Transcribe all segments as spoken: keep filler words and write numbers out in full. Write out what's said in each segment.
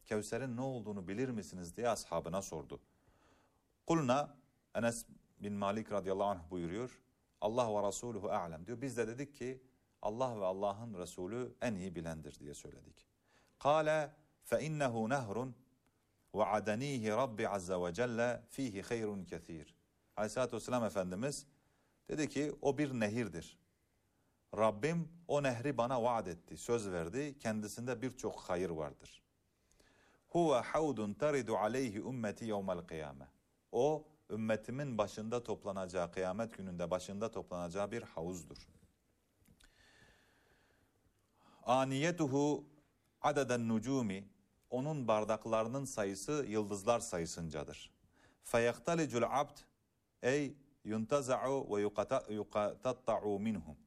Kevser'in ne olduğunu bilir misiniz diye ashabına sordu. Kulna, Enes bin Malik radıyallahu anh buyuruyor. Allah ve Resuluhu a'lem diyor. Biz de dedik ki Allah ve Allah'ın Resulü en iyi bilendir diye söyledik. Kale fe innehu nehrun ve adanihi Rabbi azze ve celle fihi hayrun kethir. Aleyhissalatü vesselam Efendimiz dedi ki o bir nehirdir. Rabbim o nehri bana vaat etti, söz verdi. Kendisinde birçok hayır vardır. Huve havdun taridu aleyhi ümmeti yevmel kıyame. O ümmetimin başında toplanacağı, kıyamet gününde başında toplanacağı bir havuzdur. Aniyetuhu adeden nucumi. Onun bardaklarının sayısı yıldızlar sayısıncadır. Feyektalicul abd ey yuntaza'u ve yukatatta'u minhum.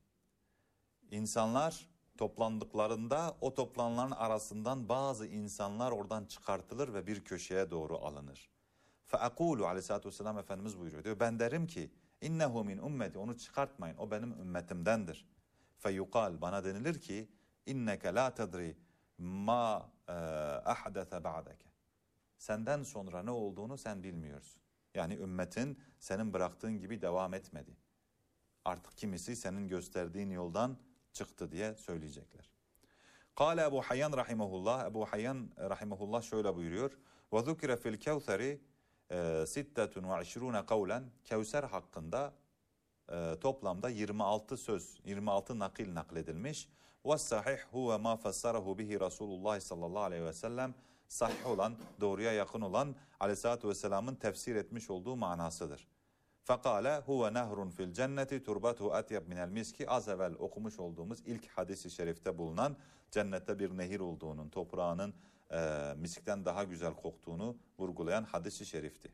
İnsanlar toplandıklarında o toplananların arasından bazı insanlar oradan çıkartılır ve bir köşeye doğru alınır. Feekulu aleyhissalatü vesselam Efendimiz buyuruyor. Diyor, ben derim ki innehu min ümmeti, onu çıkartmayın, o benim ümmetimdendir. Feyukal, bana denilir ki inneke la tedri ma ahdete ba'deke. Senden sonra ne olduğunu sen bilmiyorsun. Yani ümmetin senin bıraktığın gibi devam etmedi. Artık kimisi senin gösterdiğin yoldan çıktı diye söyleyecekler. Kale Ebu Hayyan rahimahullah, Ebu Hayyan rahimahullah şöyle buyuruyor. Ve zukire fil kevseri sittetun ve işrune kavlen. Kevser hakkında e, toplamda yirmi altı söz, yirmi altı nakil nakledilmiş. Ve sahih huve ma fessarahu bihi Resulullah sallallahu aleyhi ve sellem. Sahih olan, doğruya yakın olan aleyhissalatü vesselamın tefsir etmiş olduğu manasıdır. Fekale huve nehrun fil cenneti turbatuhu atyab minel miski. Az evvel okumuş olduğumuz ilk hadis-i şerifte bulunan cennette bir nehir olduğunun, toprağının e, miskten daha güzel koktuğunu vurgulayan hadis-i şerifti.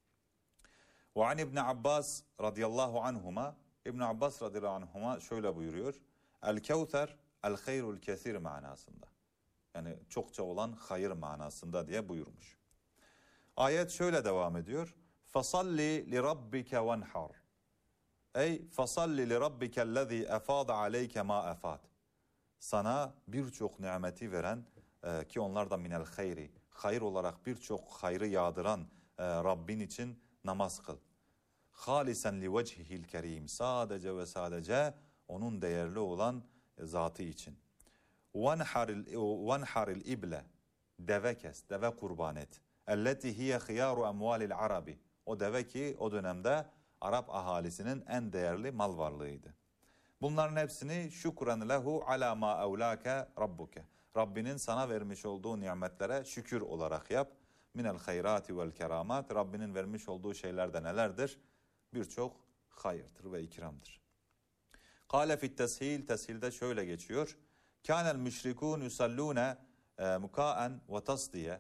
Ve an İbn Abbas radıyallahu anhuma, İbn Abbas radıyallahu anhuma şöyle buyuruyor. El kevser el hayrul kesir manasında. Yani çokça olan hayır manasında diye buyurmuş. Ayet şöyle devam ediyor. Fasalli li rabbike venhar. Ey fasalli li rabbikellezî efâde aleyke ma efâd. Sana birçok nimeti veren e, ki onlar da minel hayri, hayır olarak birçok hayrı yağdıran e, Rabbin için namaz kıl. Halisen li vechihil kerim. Sadece ve sadece onun değerli olan e, zatı için. Venharil venharil ible. Deve kes, deve kurban et. Elleti hiye khiyaru emvalil arabi. O deve ki o dönemde Arap ahalisinin en değerli mal varlığıydı. Bunların hepsini şükran lehu ala ma evlake rabbuke. Rabbinin sana vermiş olduğu nimetlere şükür olarak yap. Minel hayrati vel keramat. Rabbinin vermiş olduğu şeyler de nelerdir? Birçok hayırdır ve ikramdır. Kale fit teshil. Teshilde şöyle geçiyor. Kânel müşrikûn yusallûne mukaen ve tasdiye.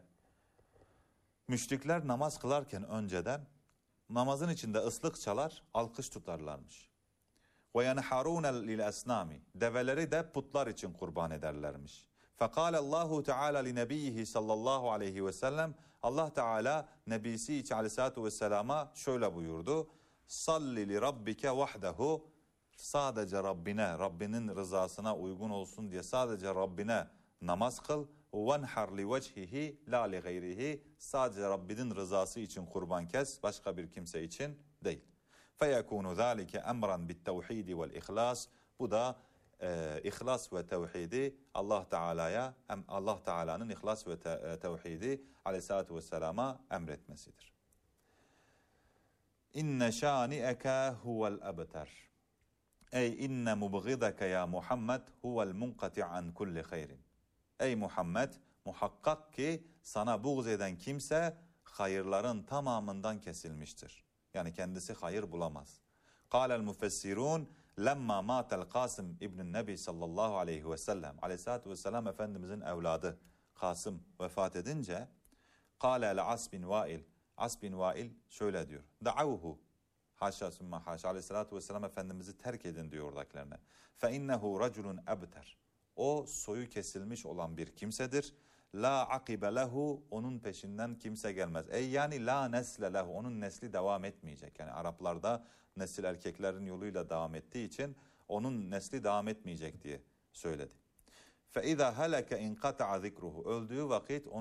Müşrikler namaz kılarken önceden namazın içinde ıslık çalar, alkış tutarlarmış. Ve yenharûne lil esnâmi. Develeri de putlar için kurban ederlermiş. Fekâle Allahu Teala li nebiyyihi sallallahu aleyhi ve sellem. Allah Teala nebisi için aleyhissalatu vesselama şöyle buyurdu. Salli li rabbike vahdehu. Sadece Rabbine, Rabbinin rızasına uygun olsun diye sadece Rabbine namaz kıl. وَنْحَرْ لِوَجْهِهِ لَا لِغَيْرِهِ. Sadece Rabbinin rızası için kurban kes, başka bir kimse için değil. فَيَكُونُ ذَٰلِكَ اَمْرًا بِالتَّوْحِيدِ وَالْاِخْلَاسِ. Bu da e, ihlas ve tevhidi Allah Teala'ya, Allah Teala'nın ihlas ve te, tevhidi aleyhissalatu vesselama emretmesidir. İnne şâni'eke huvel ebter. Ey inne mubgideke ya Muhammed huvel munkati an kulli hayrin. Ey Muhammed, muhakkak ki sana buğz eden kimse hayırların tamamından kesilmiştir. Yani kendisi hayır bulamaz. Kâlel müfessirûn lemma mâtel Kasım İbn-i Nebi sallallahu aleyhi ve sellem. Aleyhissalatu vesselam Efendimizin evladı Kasım vefat edince kâlel As bin Vail. As bin Vail şöyle diyor. Da'avhu. Haşa sümme haşa. Aleyhissalatu vesselam Efendimiz'i terk edin diyor oradakilerine. Fe innehu raculun ebter. O soyu kesilmiş olan bir kimsedir. La akibe lehu, onun peşinden kimse gelmez. Ey yani la nesle lehu, onun nesli devam etmeyecek. Yani Araplarda nesil erkeklerin yoluyla devam ettiği için onun nesli devam etmeyecek diye söyledi. Fe iza halaka inqata'a zikruhu. Öldüğü vakit